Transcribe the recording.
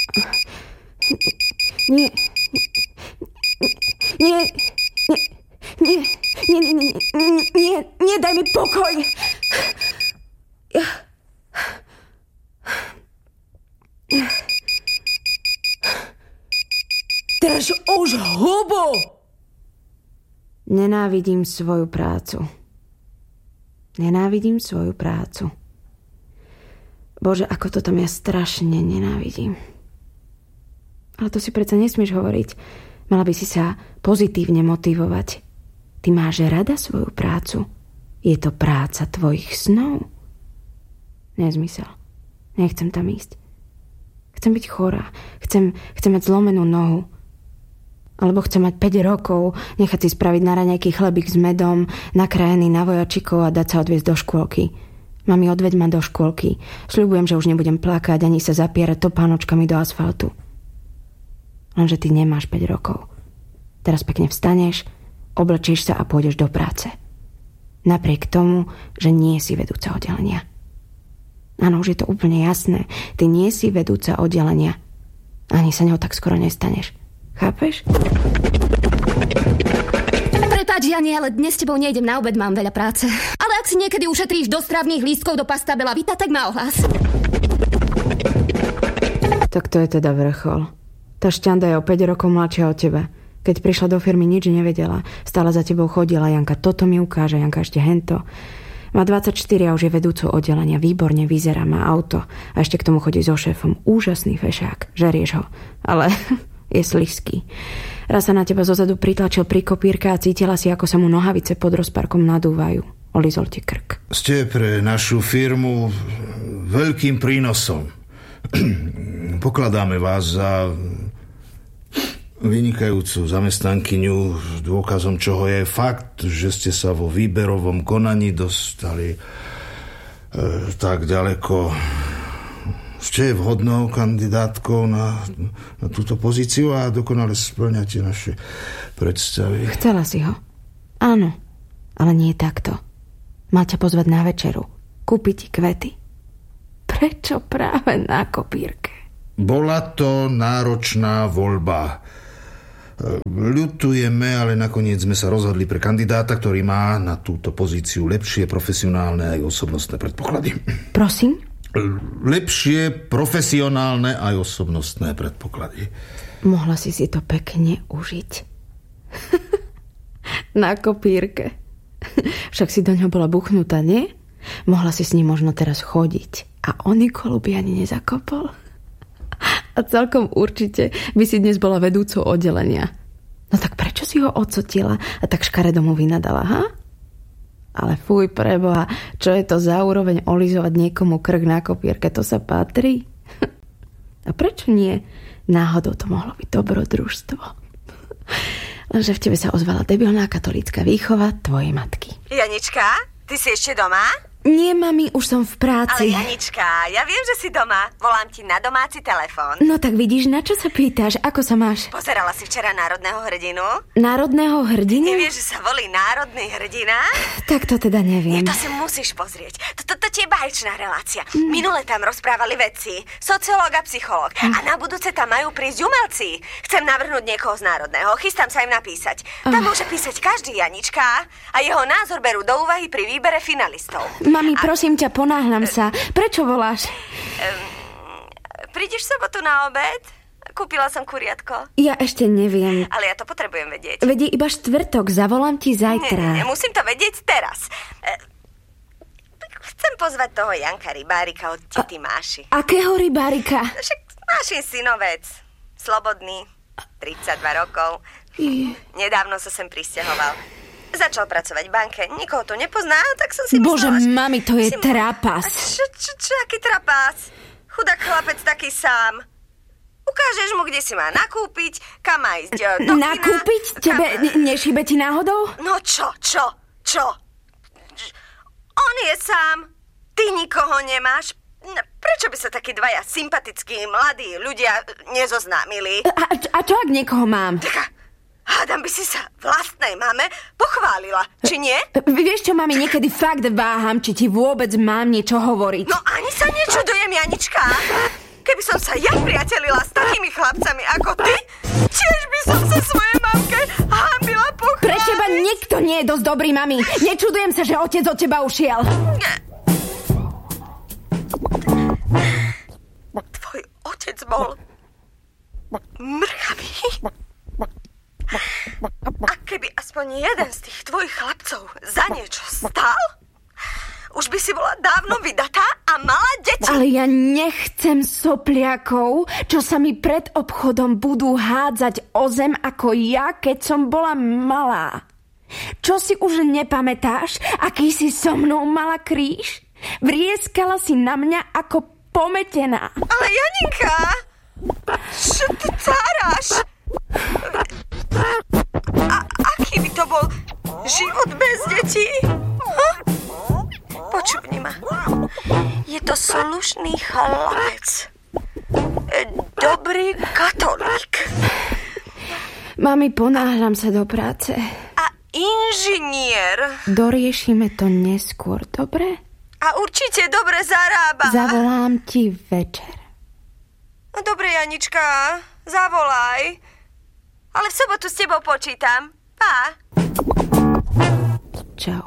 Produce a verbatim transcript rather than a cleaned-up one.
Nie. Nie. Nie. Nie. Nie. Nie. Nie. Nie. Nie. Daj mi pokoj. Ja... Drž už hubu! Nenávidím svoju prácu. Nenávidím svoju prácu. Bože, ako to tam ja strašne nenávidím. Ale to si predsa nesmieš hovoriť. Mala by si sa pozitívne motivovať. Ty máš rada svoju prácu. Je to práca tvojich snov. Nezmysel. Nechcem tam ísť. Chcem byť chorá. Chcem, chcem mať zlomenú nohu. Alebo chcem mať päť rokov, nechať si spraviť na raňajky chlebík s medom, nakrájený na vojačikov a dať sa odviezť do škôlky. Mami, odveď ma do škôlky. Sľubujem, že už nebudem plakať ani sa zapierať topánočkami do asfaltu. Lenže ty nemáš päť rokov. Teraz pekne vstaneš, oblečieš sa a pôjdeš do práce. Napriek tomu, že nie si vedúca oddelenia. Áno, už je to úplne jasné. Ty nie si vedúca oddelenia. Ani sa neho tak skoro nestaneš. Chápeš? Prepáč, Jani, ale dnes s tebou nejdem na obed, mám veľa práce. Ale ak si niekedy ušetríš do stravných lístkov do pasta Bella Vita, tak ma ohlas. Tak to je teda vrchol. Tá šťanda je o päť rokov mladšia od teba. Keď prišla do firmy, nič nevedela. Stále za tebou chodila. Janka toto mi ukáže, Janka ešte hento. Má dvadsaťštyri a už je vedúcou oddelenia. Výborne vyzerá, má auto. A ešte k tomu chodí so šéfom. Úžasný fešák. Žerieš ho. Ale... je slizký. Raz sa na teba zozadu pritlačil pri kopírke a cítila si, ako sa mu nohavice pod rozparkom nadúvajú. Olizol ti krk. Ste pre našu firmu veľkým prínosom. Pokladáme vás za vynikajúcu zamestnankyňu, dôkazom čoho je fakt, že ste sa vo výberovom konaní dostali e, tak ďaleko. Ste vhodnou kandidátkou na, na túto pozíciu a dokonale spĺňate naše predstavy. Chcela si ho. Áno, ale nie takto. Mal ťa pozvať na večeru. Kúpiť ti kvety. Prečo práve na kopírke? Bola to náročná voľba. Ľutujeme, ale nakoniec sme sa rozhodli pre kandidáta, ktorý má na túto pozíciu lepšie profesionálne aj osobnostné predpoklady. Prosím? Lepšie profesionálne aj osobnostné predpoklady. Mohla si si to pekne užiť. Na kopírke. Však si do ňoho bola buchnutá, nie? Mohla si s ním možno teraz chodiť. A on Nikolu by ani nezakopol. A celkom určite by si dnes bola vedúcou oddelenia. No tak prečo si ho odsotila a tak škaredo mu vynadala, ha? Ale fuj, preboha, čo je to za úroveň olizovať niekomu krk na kopierke, to sa patrí? A prečo nie? Náhodou to mohlo byť dobrodružstvo. Lenže v tebe sa ozvala debilná katolícka výchova tvojej matky. Janička, ty si ešte doma? Nie, mami, už som v práci. Ale Janička, ja viem, že si doma. Volám ti na domáci telefón. No tak vidíš, na čo sa pýtaš? Ako sa máš? Pozerala si včera Národného hrdinu? Národného hrdinu? Nevieš, že sa volí Národný hrdina? Tak to teda neviem. Nie, to si musíš pozrieť. To, to, to je báječná relácia. Mm. Minule tam rozprávali vedci, sociológ a psychológ. Mm. A na budúce tam majú prísť umelci. Chcem navrhnúť niekoho z Národného. Chystám sa im napísať. Tam oh. môže písať každý, Janička. A jeho názor berú do úvahy pri výbere finalistov. Mami, a... prosím ťa, ponáhľam sa. Prečo voláš? Um, prídeš v sobotu na obed? Kúpila som kuriatko. Ja ešte neviem. Ale ja to potrebujem vedieť. Vedie iba štvrtok, zavolám ti zajtra. Nie, nie, musím to vedieť teraz. Chcem pozvať toho Janka Rybárika od tety Máši. Akého Rybárika? Však Mášin synovec. Slobodný. tridsaťdva rokov. I... Nedávno sa sem prisťahoval. Začal pracovať v banke, nikoho tu nepozná, tak som si Bože, myslela... Bože, mami, to je si... trapas. Čo, čo, čo, aký trapas? Chudák chlapec taký sám. Ukážeš mu, kde si má nakúpiť, kam má ísť do kina. Nakúpiť? Tebe kam... nešíbe ti náhodou? No čo, čo, čo? On je sám, ty nikoho nemáš. Prečo by sa takí dvaja sympatickí, mladí ľudia nezoznámili? A, a čo, ak niekoho mám? Taká... Hádam by si sa vlastnej mame pochválila, či nie? Vieš čo, mami, niekedy fakt váham, či ti vôbec mám niečo hovoriť. No ani sa nečudujem, Janička. Keby som sa ja priatelila s chlapcami ako ty? Tiež by som sa svojej mamke hanbila pochváliť. Pre teba nikto nie je dosť dobrý, mami. Nečudujem sa, že otec od teba ušiel. Tvoj otec bol mrhavý. A keby aspoň jeden z tých tvojich chlapcov za niečo stál, už by si bola dávno vydatá a mala deti. Ale ja nechcem sopliakov, čo sa mi pred obchodom budú hádzať o zem ako ja, keď som bola malá. Čo si už nepamätáš, aký si so mnou mala kríž? Vrieskala si na mňa ako pometená. Ale Janinka, čo ty cáraš? A aký by to bol život bez detí? Hm? Počúvni ma. Je to slušný chlapec. Dobrý katolík. Mami, ponáhľam sa do práce. A inžinier. Doriešime to neskôr, dobre? A určite dobre zarába. Zavolám ti večer. Dobre, Janička, zavolaj. Ale v sobotu s tebou počítam. Pa. Čau.